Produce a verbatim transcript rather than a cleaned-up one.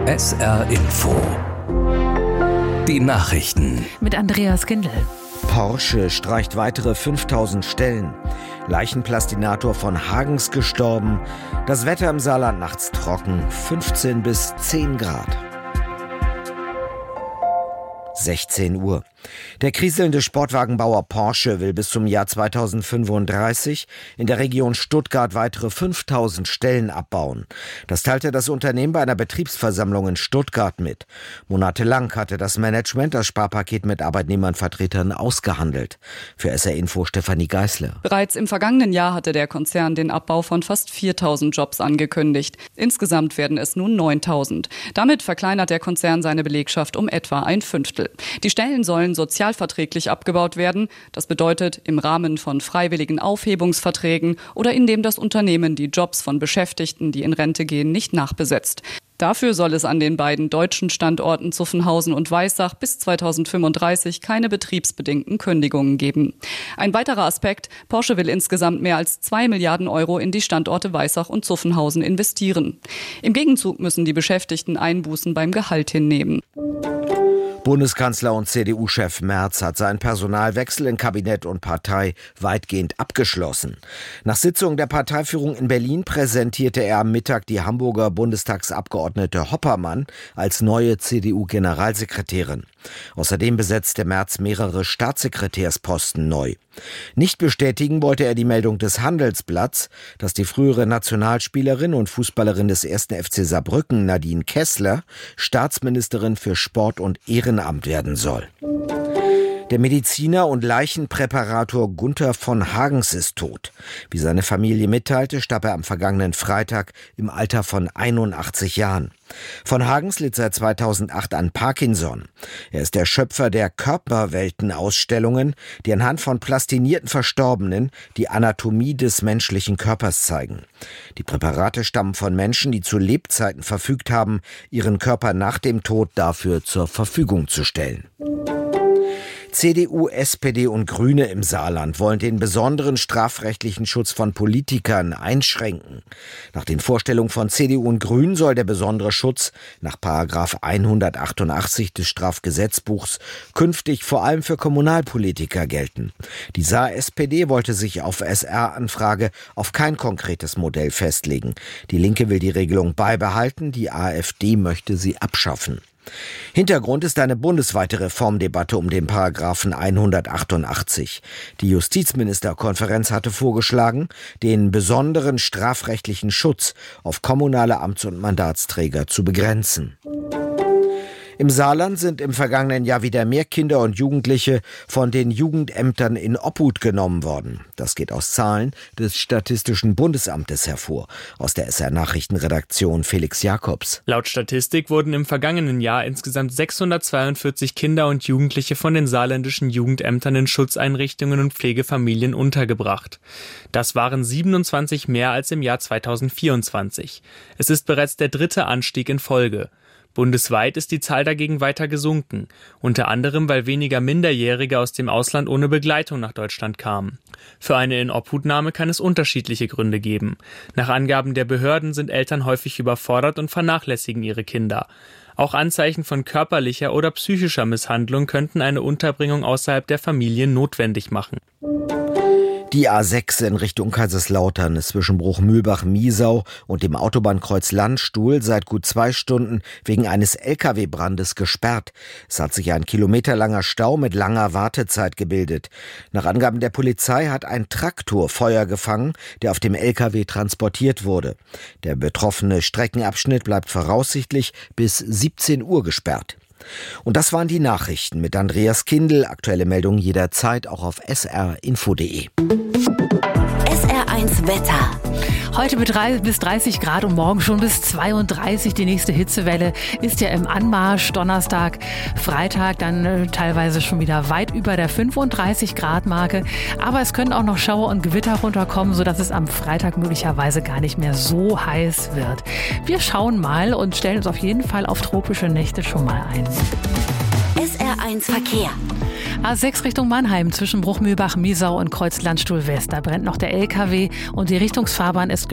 S R Info. Die Nachrichten. Mit Andreas Kindl. Porsche streicht weitere fünftausend Stellen. Leichenplastinator von Hagens gestorben. Das Wetter im Saarland nachts trocken, fünfzehn bis zehn Grad. sechzehn Uhr. Der kriselnde Sportwagenbauer Porsche will bis zum Jahr zweitausendfünfunddreißig in der Region Stuttgart weitere fünftausend Stellen abbauen. Das teilte das Unternehmen bei einer Betriebsversammlung in Stuttgart mit. Monatelang hatte das Management das Sparpaket mit Arbeitnehmervertretern ausgehandelt. Für S R Info Stefanie Geißler. Bereits im vergangenen Jahr hatte der Konzern den Abbau von fast viertausend Jobs angekündigt. Insgesamt werden es nun neuntausend. Damit verkleinert der Konzern seine Belegschaft um etwa ein Fünftel. Die Stellen sollen sozialverträglich abgebaut werden. Das bedeutet im Rahmen von freiwilligen Aufhebungsverträgen oder indem das Unternehmen die Jobs von Beschäftigten, die in Rente gehen, nicht nachbesetzt. Dafür soll es an den beiden deutschen Standorten Zuffenhausen und Weissach bis zweitausendfünfunddreißig keine betriebsbedingten Kündigungen geben. Ein weiterer Aspekt: Porsche will insgesamt mehr als zwei Milliarden Euro in die Standorte Weissach und Zuffenhausen investieren. Im Gegenzug müssen die Beschäftigten Einbußen beim Gehalt hinnehmen. Bundeskanzler und C D U-Chef Merz hat seinen Personalwechsel in Kabinett und Partei weitgehend abgeschlossen. Nach Sitzung der Parteiführung in Berlin präsentierte er am Mittag die Hamburger Bundestagsabgeordnete Hoppermann als neue C D U-Generalsekretärin. Außerdem besetzte Merz mehrere Staatssekretärsposten neu. Nicht bestätigen wollte er die Meldung des Handelsblatts, dass die frühere Nationalspielerin und Fußballerin des ersten F C Saarbrücken, Nadine Kessler, Staatsministerin für Sport und Ehrenamt werden soll. Der Mediziner und Leichenpräparator Gunther von Hagens ist tot. Wie seine Familie mitteilte, starb er am vergangenen Freitag im Alter von einundachtzig Jahren. Von Hagens litt seit zweitausendacht an Parkinson. Er ist der Schöpfer der Körperwelten-Ausstellungen, die anhand von plastinierten Verstorbenen die Anatomie des menschlichen Körpers zeigen. Die Präparate stammen von Menschen, die zu Lebzeiten verfügt haben, ihren Körper nach dem Tod dafür zur Verfügung zu stellen. C D U, S P D und Grüne im Saarland wollen den besonderen strafrechtlichen Schutz von Politikern einschränken. Nach den Vorstellungen von C D U und Grünen soll der besondere Schutz nach Paragraph hundertachtundachtzig des Strafgesetzbuchs künftig vor allem für Kommunalpolitiker gelten. Die Saar-S P D wollte sich auf S R-Anfrage auf kein konkretes Modell festlegen. Die Linke will die Regelung beibehalten, die AfD möchte sie abschaffen. Hintergrund ist eine bundesweite Reformdebatte um den Paragraphen hundertachtundachtzig. Die Justizministerkonferenz hatte vorgeschlagen, den besonderen strafrechtlichen Schutz auf kommunale Amts- und Mandatsträger zu begrenzen. Im Saarland sind im vergangenen Jahr wieder mehr Kinder und Jugendliche von den Jugendämtern in Obhut genommen worden. Das geht aus Zahlen des Statistischen Bundesamtes hervor. Aus der S R-Nachrichtenredaktion Felix Jakobs. Laut Statistik wurden im vergangenen Jahr insgesamt sechshundertzweiundvierzig Kinder und Jugendliche von den saarländischen Jugendämtern in Schutzeinrichtungen und Pflegefamilien untergebracht. Das waren siebenundzwanzig mehr als im Jahr zweitausendvierundzwanzig. Es ist bereits der dritte Anstieg in Folge. Bundesweit ist die Zahl dagegen weiter gesunken, unter anderem weil weniger Minderjährige aus dem Ausland ohne Begleitung nach Deutschland kamen. Für eine Inobhutnahme kann es unterschiedliche Gründe geben. Nach Angaben der Behörden sind Eltern häufig überfordert und vernachlässigen ihre Kinder. Auch Anzeichen von körperlicher oder psychischer Misshandlung könnten eine Unterbringung außerhalb der Familie notwendig machen. Die A sechs in Richtung Kaiserslautern ist zwischen Bruchmühlbach-Miesau und dem Autobahnkreuz Landstuhl seit gut zwei Stunden wegen eines L K W-Brandes gesperrt. Es hat sich ein kilometerlanger Stau mit langer Wartezeit gebildet. Nach Angaben der Polizei hat ein Traktor Feuer gefangen, der auf dem L K W transportiert wurde. Der betroffene Streckenabschnitt bleibt voraussichtlich bis siebzehn Uhr gesperrt. Und das waren die Nachrichten mit Andreas Kindl. Aktuelle Meldungen jederzeit auch auf S R info punkt de. S R eins Wetter. Heute mit drei bis dreißig Grad und morgen schon bis zweiunddreißig. Die nächste Hitzewelle ist ja im Anmarsch. Donnerstag, Freitag dann äh, teilweise schon wieder weit über der fünfunddreißig Grad Marke. Aber es können auch noch Schauer und Gewitter runterkommen, sodass es am Freitag möglicherweise gar nicht mehr so heiß wird. Wir schauen mal und stellen uns auf jeden Fall auf tropische Nächte schon mal ein. S R eins Verkehr. A sechs Richtung Mannheim zwischen Bruchmühlbach, Miesau und Kreuz Landstuhl West. Da brennt noch der L K W und die Richtungsfahrbahn ist